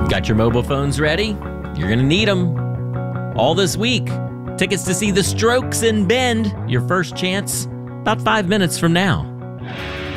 Got your mobile phones ready? You're gonna need them. All this week, tickets to see the Strokes in Bend, your first chance, about 5 minutes from now.